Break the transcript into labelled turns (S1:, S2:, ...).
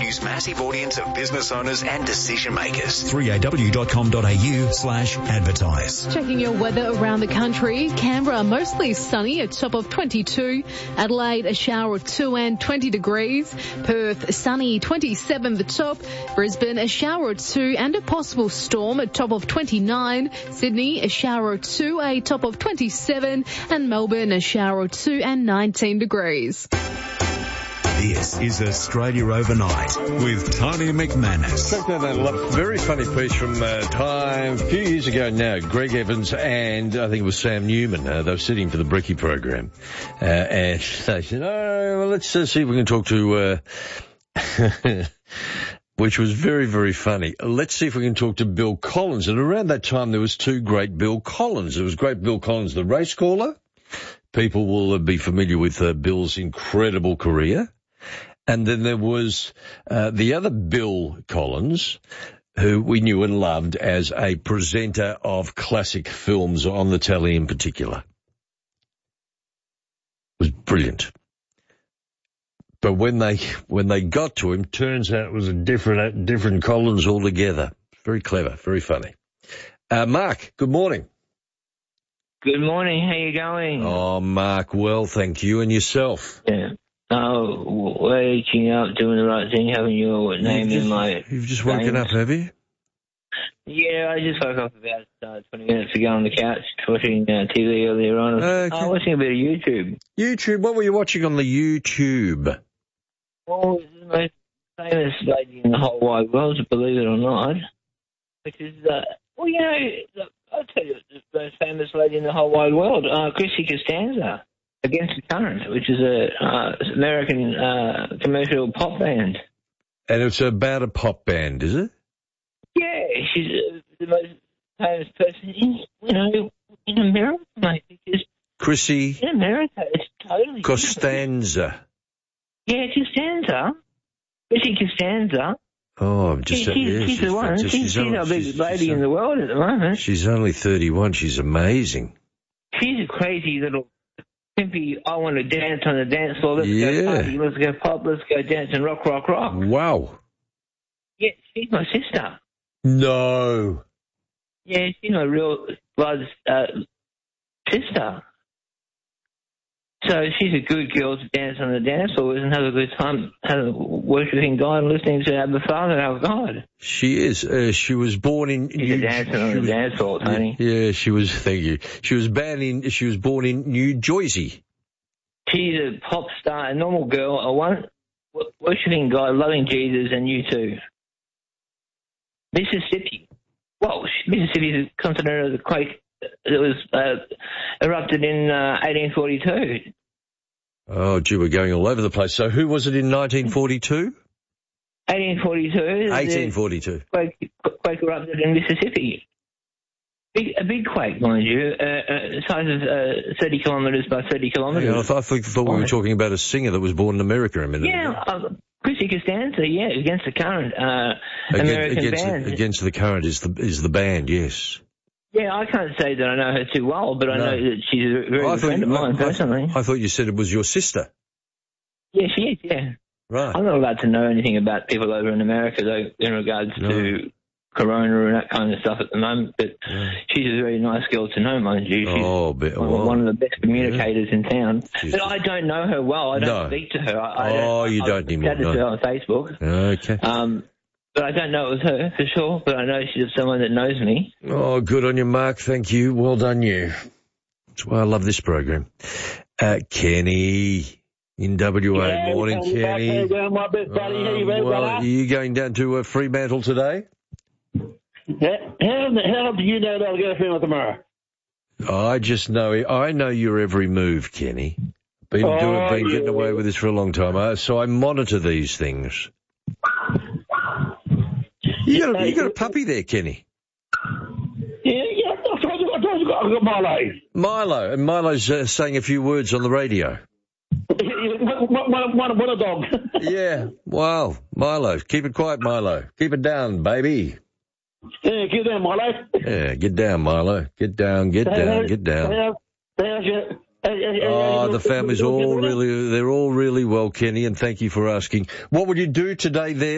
S1: 3AW's massive audience of business owners and decision makers.
S2: 3AW.com.au/advertise.
S3: Checking your weather around the country. Canberra mostly sunny, a top of 22. Adelaide a shower of 2 and 20 degrees. Perth sunny, 27 the top. Brisbane a shower of 2 and a possible storm, a top of 29. Sydney a shower of 2, a top of 27. And Melbourne a shower of 2 and 19 degrees.
S2: This is Australia Overnight with Tony McManus.
S4: Checked out that very funny piece from Time a few years ago now. Greg Evans and I think it was Sam Newman. They were sitting for the Bricky program. And they said, well, let's see if we can talk to... which was very, very funny. Let's see if we can talk to Bill Collins. And around that time, there was two great Bill Collins. There was great Bill Collins, the race caller. People will be familiar with Bill's incredible career. And then there was the other Bill Collins, who we knew and loved as a presenter of classic films on the telly in particular. It was brilliant. But when they got to him, turns out it was a different Collins altogether. Very clever, very funny. Mark, good morning.
S5: Good morning. How you going?
S4: Oh, Mark, well, thank you. And yourself?
S5: Yeah. Oh, waking up, doing the right thing, having your name in my...
S4: You've just woken up, have you?
S5: Yeah, I just woke up about 20 minutes ago on the couch watching TV earlier on.
S4: Okay.
S5: I was watching a bit of YouTube.
S4: YouTube? What were you watching on the YouTube?
S5: Well, the most famous lady in the whole wide world, believe it or not, which is, I'll tell you, the most famous lady in the whole wide world, Chrissy Costanza, Against the Current, which is a American commercial pop band.
S4: And it's about a pop band, is it?
S5: Yeah, she's the most famous person in America, mate, because
S4: Chrissy
S5: in America it's totally
S4: Costanza.
S5: Yeah, Costanza. Chrissy Costanza.
S4: Oh, I'm just...
S5: She's the one. She's our biggest lady in the world at the moment.
S4: She's only 31. She's amazing.
S5: She's a crazy little pimpy, I want to dance on the dance floor. Let's
S4: Yeah.
S5: go party, let's go pop, let's go dance and rock, rock, rock.
S4: Wow.
S5: Yeah, she's my sister.
S4: No.
S5: Yeah, she's my real blood sister. So she's a good girl to dance on the dance floor and have a good time worshipping God and listening to Abba Father, our God.
S4: She is. She was born in...
S5: She's dancing on the dance floor, Tony.
S4: Yeah, she was... Thank you. She was born in New Jersey.
S5: She's a pop star, a normal girl, worshipping God, loving Jesus, and you too. Mississippi. Well, Mississippi is a continent of the quake that was erupted in 1842.
S4: Oh, gee, we're going all over the place. So who was it in 1942?
S5: 1842.
S4: 1842.
S5: Quake erupted in Mississippi. A big quake, mind you, size of 30 kilometres by 30 kilometres.
S4: Yeah, I thought we were talking about a singer that was born in America a minute ago.
S5: Yeah, Chrissy Costanza, yeah, Against the Current, American band.
S4: Against the Current is the band, yes.
S5: Yeah, I can't say that I know her too well, but I know that she's a very good friend of mine, personally.
S4: I thought you said it was your sister.
S5: Yeah, she is, yeah.
S4: Right.
S5: I'm not allowed to know anything about people over in America, though, in regards to Corona and that kind of stuff at the moment, but she's a very nice girl to know, mind you. She's one of the best communicators in town. But I don't know her well. I don't speak to her.
S4: You don't anymore.
S5: I've chatted to her on Facebook.
S4: Okay.
S5: But I don't know it was her, for sure, but I know she's someone that knows me.
S4: Oh, good on you, Mark. Thank you. Well done, you. That's why I love this program. Kenny in WA. Morning, Kenny.
S6: How you going, my best buddy? How you going, brother?
S4: Are you going down to Fremantle today?
S6: How the hell do you know that I'll go to Fremantle tomorrow?
S4: I just know I know your every move, Kenny. Been getting away with this for a long time, so I monitor these things. You got a puppy there, Kenny.
S6: Yeah, I told you I got Milo.
S4: Milo, and Milo's saying a few words on the radio.
S6: What a dog.
S4: Yeah, wow, Milo, keep it quiet, Milo. Keep it down, baby.
S6: Yeah, get down, Milo.
S4: Yeah, get down, Milo. Get down. The family's they're all really well, Kenny, and thank you for asking. What would you do today there?